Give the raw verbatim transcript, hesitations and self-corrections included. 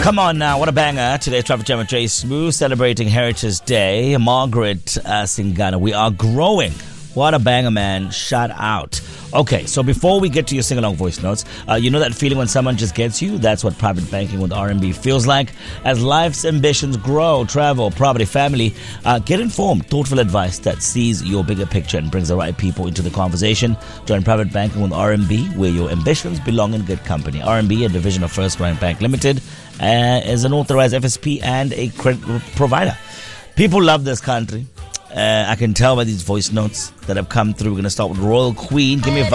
Come on now, what a banger. Today's Traffic Jam with Jay Smooth, celebrating Heritage Day. Margaret uh, Singana, we are growing. What a banger, man. Shout out. Okay, so before we get to your sing-along voice notes, uh, you know that feeling when someone just gets you? That's what private banking with R M B feels like. As life's ambitions grow, travel, property, family, uh, get informed, thoughtful advice that sees your bigger picture and brings the right people into the conversation. Join private banking with R M B, where your ambitions belong in good company. R M B, a division of First Rank Bank Limited, uh, is an authorized F S P and a credit provider. People love this country. Uh, I can tell by these voice notes that have come through. We're going to start with Royal Queen. Give me a vibe.